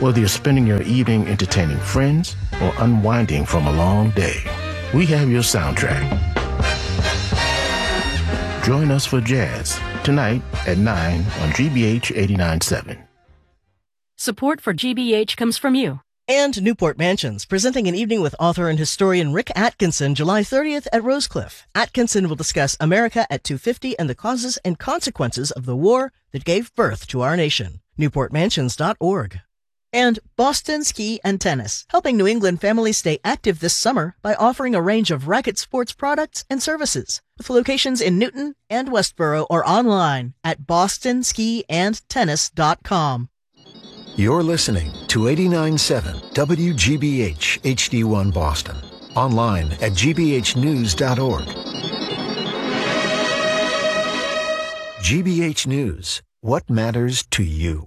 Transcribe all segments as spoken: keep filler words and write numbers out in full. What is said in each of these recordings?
Whether you're spending your evening entertaining friends or unwinding from a long day, we have your soundtrack. Join us for jazz tonight at nine on G B H eighty-nine point seven. Support for G B H comes from you. And Newport Mansions, presenting an evening with author and historian Rick Atkinson, July thirtieth at Rosecliff. Atkinson will discuss America at two fifty and the causes and consequences of the war that gave birth to our nation. Newport Mansions dot org. And Boston Ski and Tennis, helping New England families stay active this summer by offering a range of racket sports products and services. With locations in Newton and Westboro or online at boston ski and tennis dot com. You're listening to eighty-nine point seven W G B H H D one Boston. Online at G B H news dot org. G B H News. What matters to you?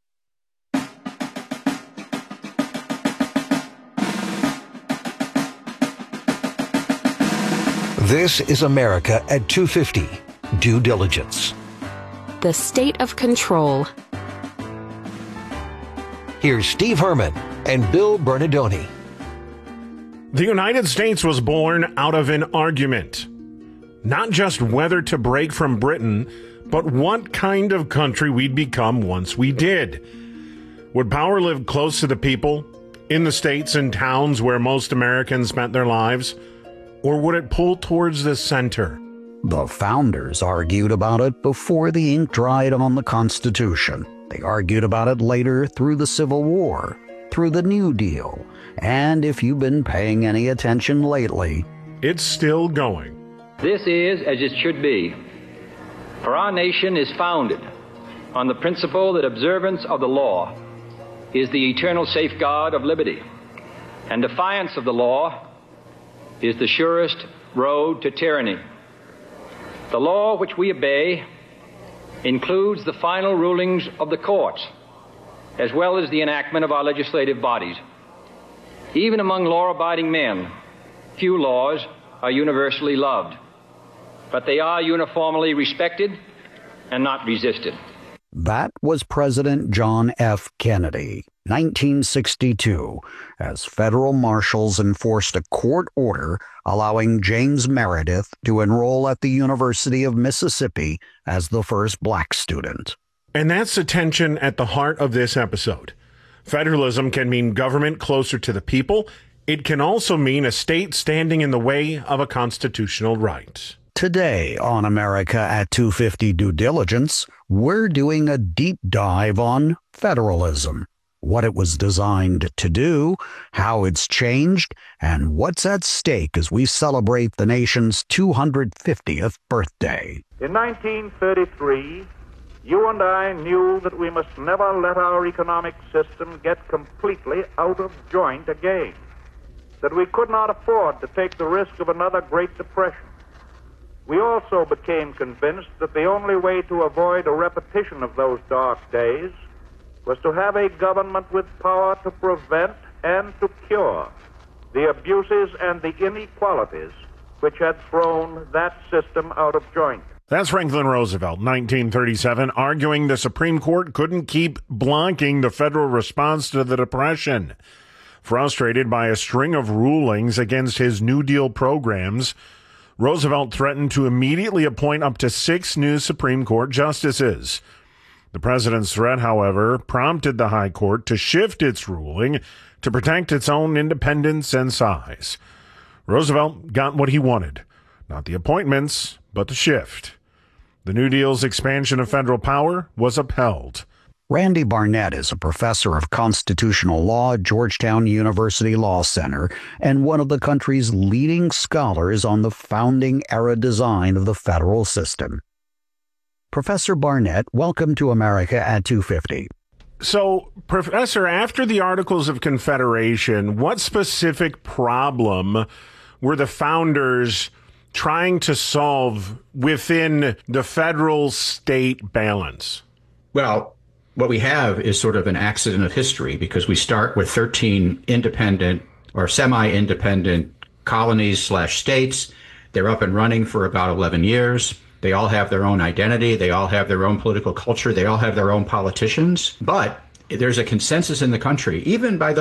This is America at two fifty. Due diligence. The state of control. Here's Steve Herman and Bill Bernardoni. The United States was born out of an argument. Not just whether to break from Britain, but what kind of country we'd become once we did. Would power live close to the people, in the states and towns where most Americans spent their lives? Or would it pull towards the center? The founders argued about it before the ink dried on the Constitution. They argued about it later through the Civil War, through the New Deal, and if you've been paying any attention lately, it's still going. This is as it should be, for our nation is founded on the principle that observance of the law is the eternal safeguard of liberty, and defiance of the law is the surest road to tyranny. The law which we obey includes the final rulings of the courts, as well as the enactment of our legislative bodies. Even among law-abiding men, few laws are universally loved, but they are uniformly respected and not resisted. That was President John F. Kennedy, nineteen sixty-two, as federal marshals enforced a court order allowing James Meredith to enroll at the University of Mississippi as the first black student. And that's the tension at the heart of this episode. Federalism can mean government closer to the people. It can also mean a state standing in the way of a constitutional right. Today on America at two fifty Due Diligence, we're doing a deep dive on federalism, what it was designed to do, how it's changed, and what's at stake as we celebrate the nation's two hundred fiftieth birthday. In nineteen thirty-three, you and I knew that we must never let our economic system get completely out of joint again, that we could not afford to take the risk of another Great Depression. We also became convinced that the only way to avoid a repetition of those dark days was to have a government with power to prevent and to cure the abuses and the inequalities which had thrown that system out of joint. That's Franklin Roosevelt, nineteen thirty-seven, arguing the Supreme Court couldn't keep blocking the federal response to the Depression. Frustrated by a string of rulings against his New Deal programs, Roosevelt threatened to immediately appoint up to six new Supreme Court justices. The president's threat, however, prompted the High Court to shift its ruling to protect its own independence and size. Roosevelt got what he wanted, not the appointments, but the shift. The New Deal's expansion of federal power was upheld. Randy Barnett is a professor of constitutional law at Georgetown University Law Center and one of the country's leading scholars on the founding era design of the federal system. Professor Barnett, welcome to America at two fifty. So, Professor, after the Articles of Confederation, what specific problem were the founders trying to solve within the federal-state balance? Well, what we have is sort of an accident of history because we start with thirteen independent or semi-independent colonies slash states. They're up and running for about eleven years. They all have their own identity. They all have their own political culture. They all have their own politicians. But there's a consensus in the country, even by